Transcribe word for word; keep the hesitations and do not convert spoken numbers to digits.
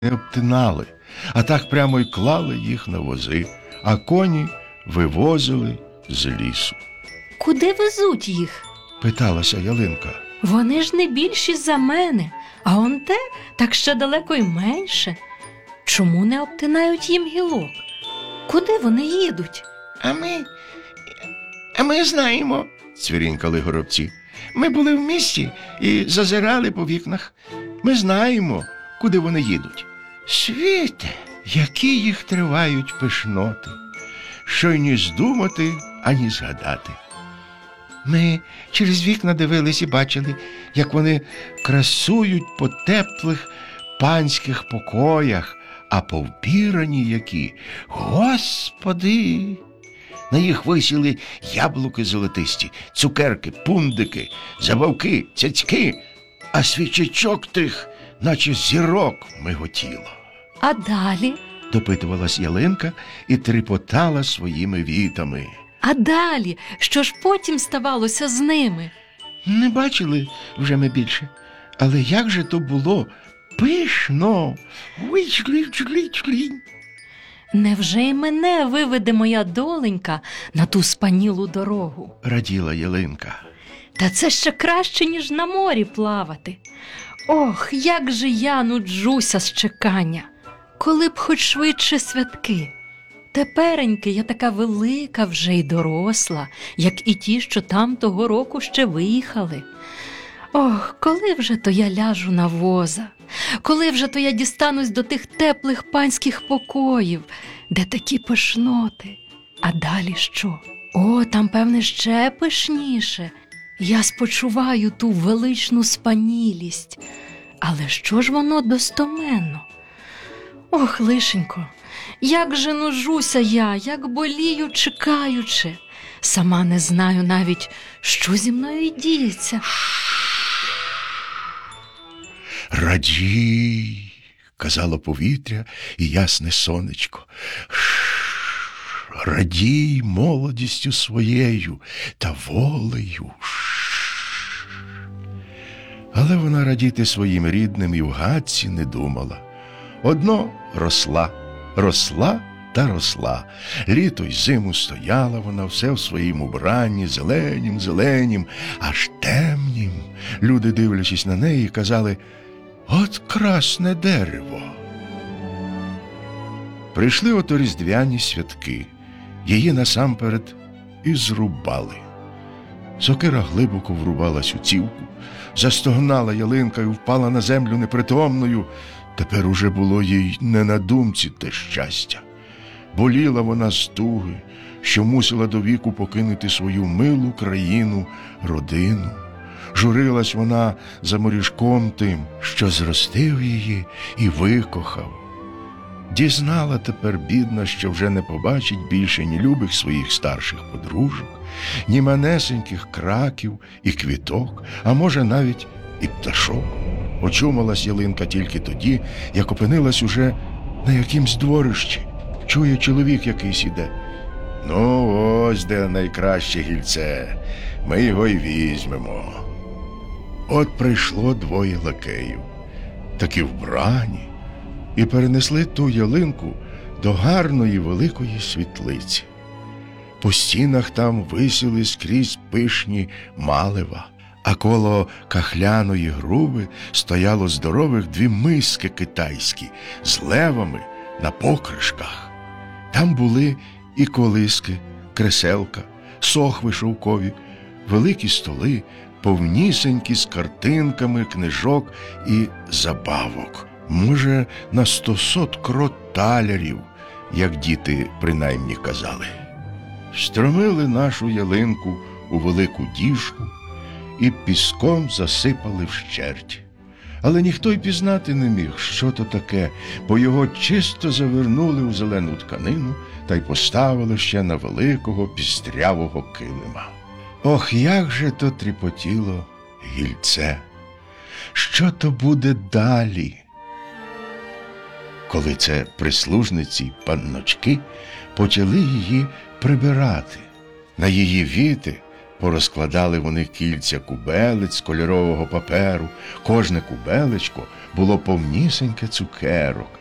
не обтинали, а так прямо й клали їх на вози, а коні вивозили з лісу. Куди везуть їх? Питалася ялинка. Вони ж не більші за мене, а он те так ще далеко й менше. Чому не обтинають їм гілок? Куди вони їдуть? А ми, а ми знаємо, цвірінькали горобці. Ми були в місті і зазирали по вікнах. Ми знаємо, куди вони їдуть. Світе, які їх тривають пишноти, що й ні здумати, ані згадати. Ми через вікна дивились і бачили, як вони красують по теплих панських покоях, а повбірані які, Господи! На їх висіли яблуки золотисті, цукерки, пундики, забавки, цяцьки, а свічечок тих, наче зірок, миготіло. А далі? Допитувалась ялинка і тріпотала своїми вітами. А далі? Що ж потім ставалося з ними? Не бачили вже ми більше, але як же то було пишно! Уич-гліч-гліч-глінь! Невже й мене виведе моя доленька на ту спанілу дорогу? Раділа ялинка. Та це ще краще, ніж на морі плавати. Ох, як же я нуджуся з чекання. Коли б хоч швидше святки. Тепереньки я така велика вже й доросла, як і ті, що там того року ще виїхали. Ох, коли вже то я ляжу на воза? Коли вже то я дістанусь до тих теплих панських покоїв, де такі пишноти? А далі що? О, там, певне, ще пишніше. Я спочуваю ту величну спанілість. Але що ж воно достоменно? Ох, лишенько, як же нужуся я, як болію, чекаючи. Сама не знаю навіть, що зі мною діється. Радій, казало повітря і ясне сонечко. Радій молодістю своєю та волею. Але вона радіти своїм рідним і в гадці не думала. Одно росла, росла та росла. Літо й зиму стояла вона все в своїм убранні, зеленім-зеленім, аж темнім. Люди, дивлячись на неї, казали: «От красне дерево!» Прийшли ото різдвяні святки. Її насамперед і зрубали. Сокира глибоко врубалась у цівку, застогнала ялинка і впала на землю непритомною. Тепер уже було їй не на думці те щастя. Боліла вона з туги, що мусила до віку покинути свою милу країну, родину. Журилась вона за морішком тим, що зростив її і викохав. Дізнала тепер, бідна, що вже не побачить більше ні любих своїх старших подружок, ні манесеньких краків і квіток, а може навіть і пташок. Очумалась ялинка тільки тоді, як опинилась уже на якимсь дворищі. Чує, чоловік якийсь іде. «Ну, ось де найкраще гільце, ми його й візьмемо». От прийшло двоє лакеїв, такі вбрані, і перенесли ту ялинку до гарної великої світлиці. По стінах там висіли скрізь пишні малева, а коло кахляної груби стояло здорових дві миски китайські з левами на покришках. Там були і колиски, креселка, сохви шовкові, великі столи, повнісенькі з картинками, книжок і забавок. Може, на стосот крот талярів, як діти принаймні казали. Встромили нашу ялинку у велику діжку і піском засипали вщерть. Але ніхто й пізнати не міг, що то таке, бо його чисто завернули у зелену тканину та й поставили ще на великого пістрявого килима. Ох, як же то тріпотіло гільце! Що то буде далі? Коли це прислужниці, панночки, почали її прибирати. На її віти Порозкладали вони кільця кубелець з кольорового паперу. Кожне кубелечко було повнісеньке цукерок.